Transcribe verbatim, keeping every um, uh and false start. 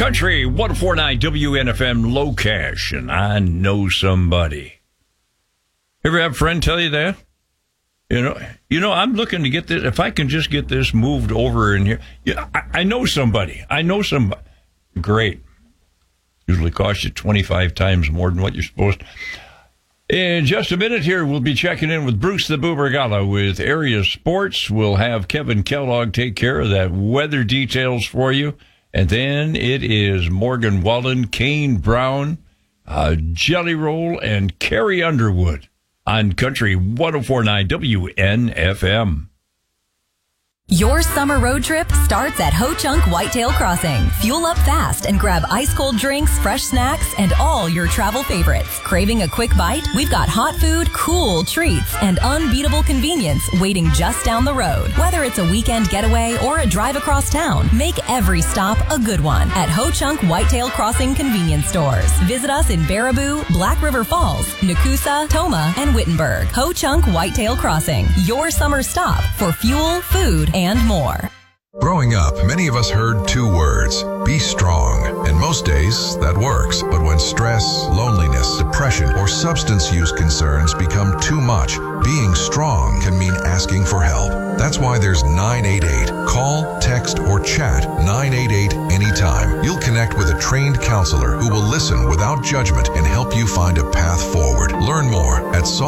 Country, one oh four point nine W N F M, Low Cash, and I know somebody. Ever have a friend tell you that? You know, you know, I'm looking to get this, if I can just get this moved over in here. Yeah, I, I know somebody. I know somebody. Great. Usually costs you twenty-five times more than what you're supposed to. In just a minute here, we'll be checking in with Bruce the Boober Gala with Area Sports. We'll have Kevin Kellogg take care of that weather details for you. And then it is Morgan Wallen, Kane Brown, uh, Jelly Roll, and Carrie Underwood on Country one oh four point nine W N F M. Your summer road trip starts at Ho Chunk Whitetail Crossing. Fuel up fast and grab ice-cold drinks, fresh snacks, and all your travel favorites. Craving a quick bite? We've got hot food, cool treats, and unbeatable convenience waiting just down the road. Whether it's a weekend getaway or a drive across town, make every stop a good one at Ho Chunk Whitetail Crossing convenience stores. Visit us in Baraboo, Black River Falls, Nakusa, Toma, and Wittenberg. Ho Chunk Whitetail Crossing, your summer stop for fuel, food, and more. Growing up, many of us heard two words, be strong. And most days, that works. But when stress, loneliness, depression, or substance use concerns become too much, being strong can mean asking for help. That's why there's nine eight eight. Call, text, or chat nine eight eight anytime. You'll connect with a trained counselor who will listen without judgment and help you find a path forward. Learn more at